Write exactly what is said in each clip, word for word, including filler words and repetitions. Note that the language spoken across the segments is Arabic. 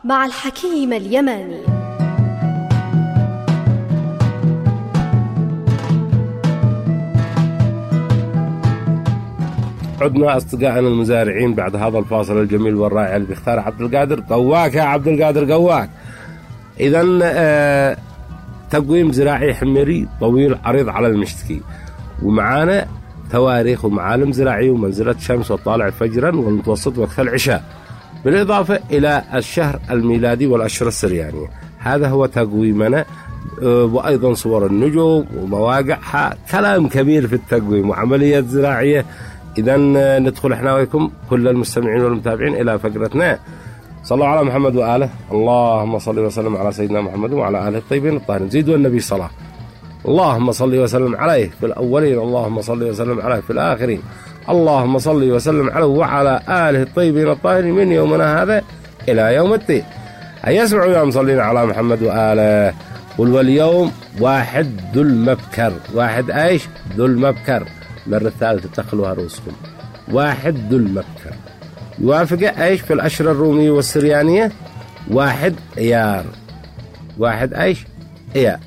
مع الحكيم اليماني. عدنا أصدقائنا المزارعين بعد هذا الفاصل الجميل والرائع اللي بيختار عبد القادر. قواك يا عبد القادر قواك. إذن آه تقويم زراعي حميري طويل عريض على المشتكي، ومعانا تواريخ ومعالم زراعية ومنزلة شمس وطالع فجرا والمتوسط وقت العشاء، بالإضافة إلى الشهر الميلادي والأشهر السريانية. هذا هو تقويمنا، وأيضا صور النجوم ومواقعها. كلام كبير في التقويم وعمليات زراعية. إذن ندخل إحنا وياكم كل المستمعين والمتابعين إلى فقرتنا. صلوا على محمد وآله. اللهم صل وسلم على سيدنا محمد وعلى آله الطيبين الطاهرين. زيدوا النبي صلاة. اللهم صل وسلم عليه في الأولين، اللهم صل وسلم عليه في الآخرين، اللهم صل وسلم عليه وعلى آله الطيبين الطاهرين من يومنا هذا إلى يوم الدين. هيا اسمعوا يا مصلين على محمد وآله. قل واليوم واحد ذو المبكر. واحد ايش؟ ذو المبكر. مرة ثالثة تخلوها رؤوسكم. واحد ذو المبكر يوافق ايش في الأشهر الرومية والسريانية؟ واحد ايار. واحد ايش؟ ايار.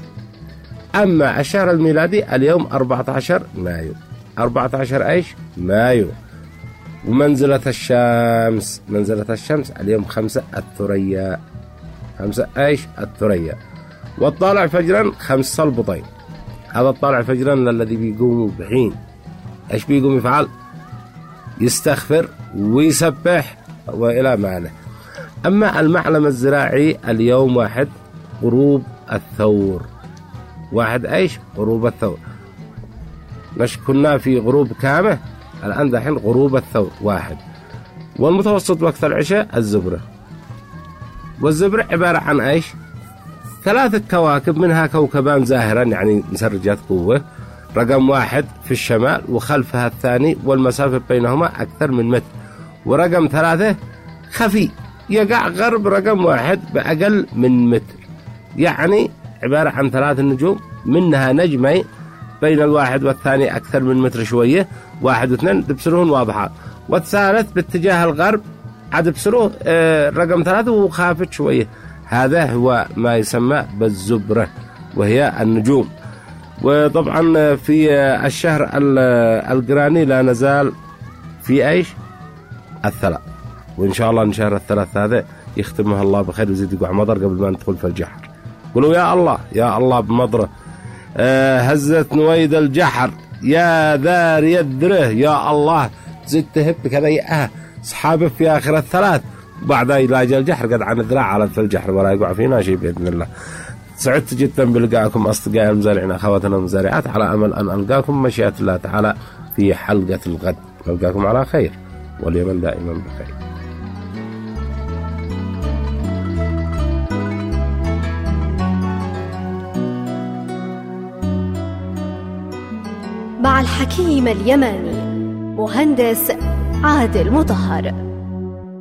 أما الشهر الميلادي اليوم أربعة عشر مايو. أربعة عشر ايش؟ مايو. ومنزلة الشمس، منزلة الشمس اليوم خمسة الثريا. خمسة ايش؟ الثريا. والطالع فجرا خمس صلبطين. هذا الطالع فجرا الذي بيقوم بحين ايش بيقوم يفعل؟ يستغفر ويسبح وإلى معنى. أما المعلم الزراعي اليوم واحد غروب الثور. واحد ايش؟ غروب الثور. مش كنا في غروب كامة، الآن دحين غروب الثور واحد. والمتوسط وقت العشاء الزبرة. والزبرة عبارة عن ايش؟ ثلاثة كواكب، منها كوكبان زاهرا يعني مسرجات قوة، رقم واحد في الشمال وخلفها الثاني والمسافة بينهما أكثر من متر. ورقم ثلاثة خفي يقع غرب رقم واحد بأقل من متر، يعني عبارة عن ثلاث نجوم، منها نجمين بين الواحد والثاني أكثر من متر شوية، واحد واثنين تبصرون واضحة، والثالث باتجاه الغرب عاد بصروه آه رقم ثلاثة وخافت شوية. هذا هو ما يسمى بالزبرة وهي النجوم. وطبعا في الشهر القراني لا نزال في ايش؟ الثلاث، وان شاء الله ان شهر الثلاث هذا يختمها الله بخير ويزيد يقع مطر قبل ما ندخل في الجحر. قولوا يا الله يا الله بمطره. آه هزت نويد الجحر يا ذار يدره يا الله، زدت تهب كذا يأه صحابه في اخر الثلاث، وبعدها يلاقي الجحر قد عن ذراع على في الجحر ولا يقع فينا شيء بإذن الله. سعدت جدا بلقائكم أصدقائي المزارعين أخواتنا المزارعات، على أمل أن ألقاكم مشيئة الله تعالى في حلقة الغد. ألقاكم على خير واليوم دائما بخير. مع الحكيم اليماني مهندس عادل مطهر.